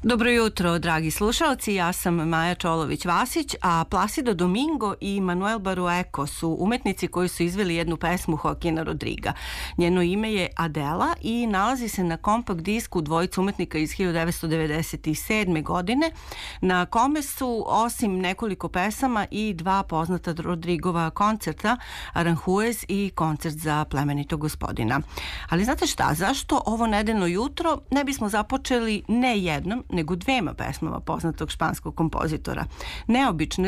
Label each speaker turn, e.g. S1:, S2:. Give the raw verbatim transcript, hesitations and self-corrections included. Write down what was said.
S1: Dobro jutro, dragi slušalci, ja sam Maja Čolović-Vasić, a Placido Domingo i Manuel Barueco su umetnici koji su izveli jednu pesmu Joaquina Rodriga. Njeno ime je Adela i nalazi se na kompakt disku dvojice umetnika iz hiljadu devetsto devedeset sedme. godine, na kome su osim nekoliko pesama i dva poznata Rodrigova koncerta, Aranjuez i koncert za plemenitog gospodina. Ali znate šta, zašto ovo nedeljno jutro ne bismo započeli ne jednom, nego dvema pesmama poznatog španskog kompozitora? Neobične